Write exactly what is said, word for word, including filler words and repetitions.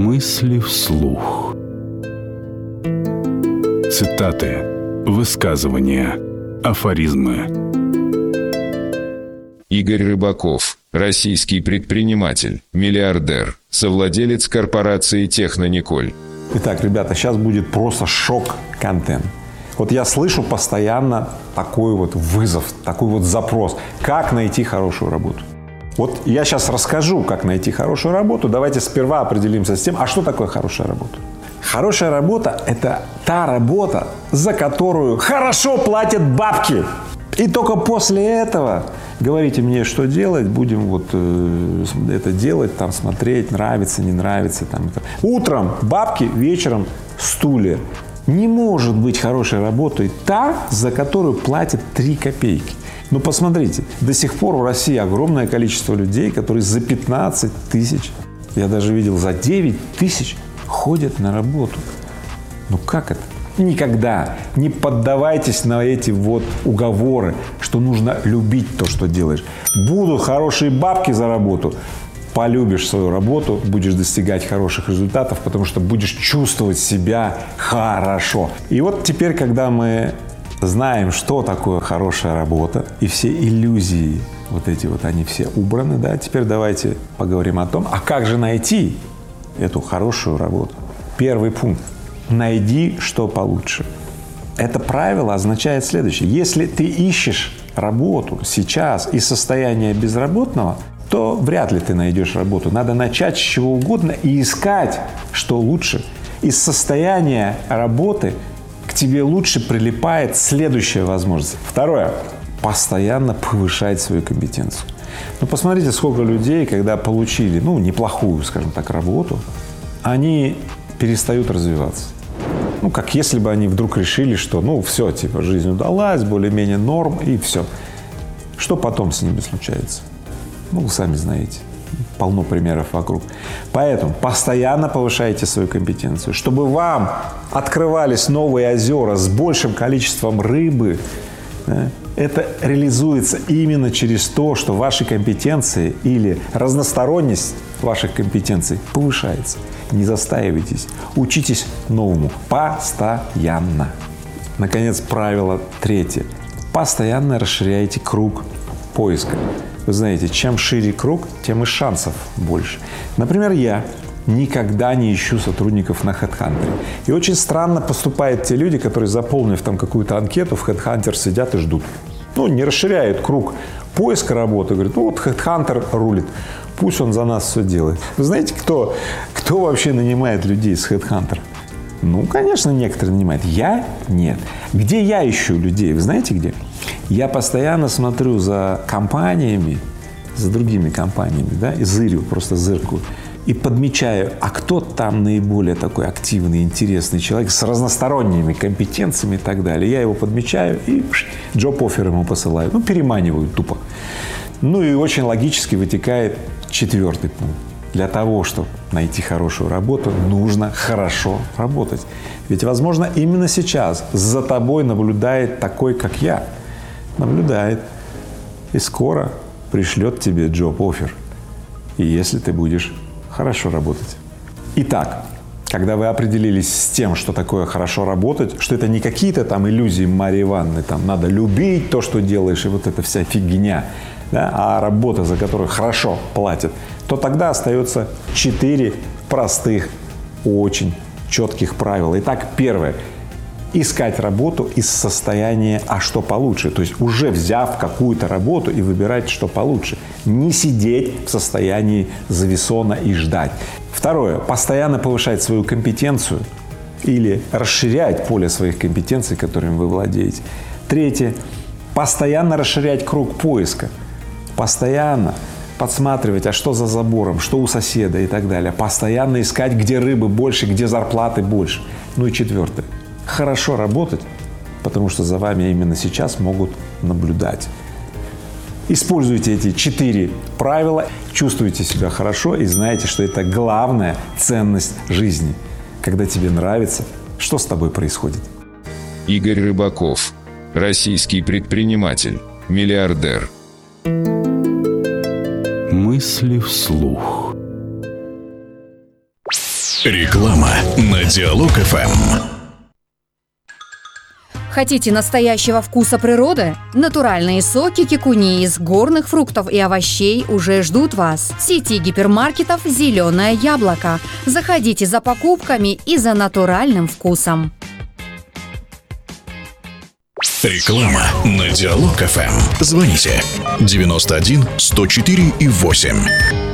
Мысли вслух. Цитаты, высказывания, афоризмы. Игорь Рыбаков, российский предприниматель, миллиардер, совладелец корпорации «Технониколь». Итак, ребята, сейчас будет просто шок-контент. Вот я слышу постоянно такой вот вызов, такой вот запрос. Как найти хорошую работу? Вот я сейчас расскажу, как найти хорошую работу. Давайте сперва определимся с тем, а что такое хорошая работа? Хорошая работа – это та работа, за которую хорошо платят бабки. И только после этого говорите мне, что делать, будем вот э, это делать, там смотреть, нравится, не нравится. Там, это. Утром бабки, вечером стулья. Не может быть хорошей работой та, за которую платят три копейки. Ну, посмотрите, до сих пор в России огромное количество людей, которые за пятнадцать тысяч, я даже видел, за девять тысяч ходят на работу. Ну, как это? Никогда не поддавайтесь на эти вот уговоры, что нужно любить то, что делаешь. Будут хорошие бабки за работу, полюбишь свою работу, будешь достигать хороших результатов, потому что будешь чувствовать себя хорошо. И вот теперь, когда мы знаем, что такое хорошая работа, и все иллюзии, вот эти вот, они все убраны, да, теперь давайте поговорим о том, а как же найти эту хорошую работу. Первый пункт. Найди, что получше. Это правило означает следующее. Если ты ищешь работу сейчас из состояния безработного, то вряд ли ты найдешь работу. Надо начать с чего угодно и искать, что лучше. Из состояния работы к тебе лучше прилипает следующая возможность. Второе. Постоянно повышать свою компетенцию. Ну, посмотрите, сколько людей, когда получили, ну, неплохую, скажем так, работу, они перестают развиваться. Ну, как если бы они вдруг решили, что, ну, все, типа, жизнь удалась, более-менее норм, и все. Что потом с ними случается? Ну, вы сами знаете. Полно примеров вокруг. Поэтому постоянно повышайте свою компетенцию. Чтобы вам открывались новые озера с большим количеством рыбы, да, это реализуется именно через то, что ваши компетенции или разносторонность ваших компетенций повышается. Не застаивайтесь. Учитесь новому постоянно. Наконец, правило третье. Постоянно расширяйте круг поиска. Вы знаете, чем шире круг, тем и шансов больше. Например, я никогда не ищу сотрудников на HeadHunter. И очень странно поступают те люди, которые, заполнив там какую-то анкету, в HeadHunter сидят и ждут. Ну, не расширяют круг поиска работы. Говорят, ну вот HeadHunter рулит, пусть он за нас все делает. Вы знаете, кто, кто вообще нанимает людей с HeadHunter? Ну, конечно, некоторые нанимают. Я – нет. Где я ищу людей? Вы знаете, где? Я постоянно смотрю за компаниями, за другими компаниями, да, и зырю, просто зыркаю. И подмечаю, а кто там наиболее такой активный, интересный человек с разносторонними компетенциями и так далее. Я его подмечаю и джоб-оффер ему посылаю. Ну, переманиваю тупо. Ну и очень логически вытекает четвертый пункт. Для того, чтобы найти хорошую работу, нужно хорошо работать. Ведь, возможно, именно сейчас за тобой наблюдает такой, как я. Наблюдает. И скоро пришлет тебе джоб-оффер. И если ты будешь хорошо работать. Итак, когда вы определились с тем, что такое хорошо работать, что это не какие-то там иллюзии Марьи Ивановны, там надо любить то, что делаешь, и вот эта вся фигня, да, а работа, за которую хорошо платят, то тогда остается четыре простых, очень четких правила. Итак, первое. Искать работу из состояния «а что получше?». То есть уже взяв какую-то работу и выбирать, что получше. Не сидеть в состоянии зависона и ждать. Второе. Постоянно повышать свою компетенцию или расширять поле своих компетенций, которыми вы владеете. Третье. Постоянно расширять круг поиска. Постоянно подсматривать, а что за забором, что у соседа и так далее. Постоянно искать, где рыбы больше, где зарплаты больше. Ну и четвертое. Хорошо работать, потому что за вами именно сейчас могут наблюдать. Используйте эти четыре правила, чувствуйте себя хорошо и знаете, что это главная ценность жизни. Когда тебе нравится, что с тобой происходит. Игорь Рыбаков, российский предприниматель, миллиардер. Мысли вслух. Реклама на Диалог эф эм. Хотите настоящего вкуса природы? Натуральные соки кикуни из горных фруктов и овощей уже ждут вас. В сети гипермаркетов «Зеленое яблоко». Заходите за покупками и за натуральным вкусом. Реклама на Диалог эф эм. Звоните девяносто один сто четыре и восемь.